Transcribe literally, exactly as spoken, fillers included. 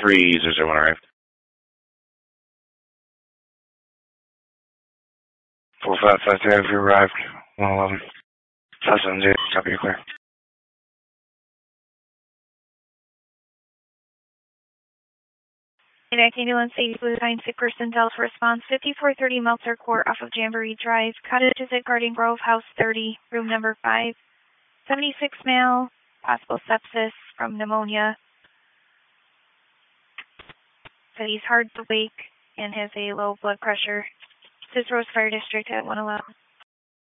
three zero zero one arrived. four five five three, have you arrived? one eleven. five seven zero, copy, you're clear. United Ambulance eighty Blue Pine sick person Delta response fifty-four thirty Meltzer Court off of Jamboree Drive. Cottages at Garden Grove House thirty, room number five. seventy-six male, possible sepsis from pneumonia. Said he's hard to wake and has a low blood pressure. This is Rose Fire District at one eleven.